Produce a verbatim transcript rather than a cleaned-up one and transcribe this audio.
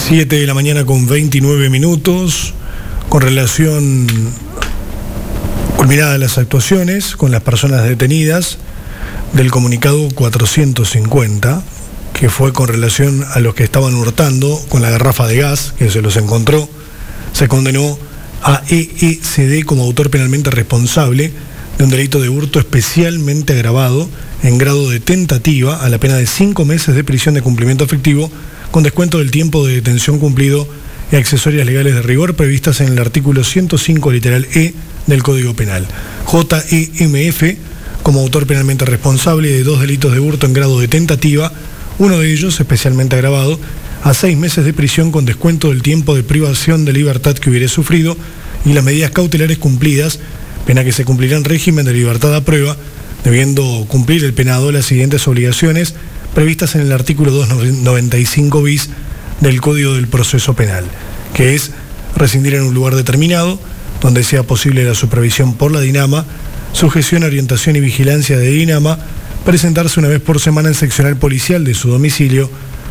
siete de la mañana con veintinueve minutos, con relación culminadas las actuaciones con las personas detenidas del comunicado cuatrocientos cincuenta, que fue con relación a los que estaban hurtando con la garrafa de gas, que se los encontró, se condenó a E E C D como autor penalmente responsable de un delito de hurto especialmente agravado en grado de tentativa a la pena de cinco meses de prisión de cumplimiento efectivo con descuento del tiempo de detención cumplido y accesorias legales de rigor previstas en el artículo ciento cinco literal E del Código Penal. J E M F como autor penalmente responsable de dos delitos de hurto en grado de tentativa, uno de ellos especialmente agravado, a seis meses de prisión con descuento del tiempo de privación de libertad que hubiere sufrido y las medidas cautelares cumplidas, pena que se cumplirá en régimen de libertad a prueba, debiendo cumplir el penado las siguientes obligaciones previstas en el artículo doscientos noventa y cinco bis del Código del Proceso Penal, que es rescindir en un lugar determinado, donde sea posible la supervisión por la DINAMA, sujeción, orientación y vigilancia de DINAMA, presentarse una vez por semana en seccional policial de su domicilio,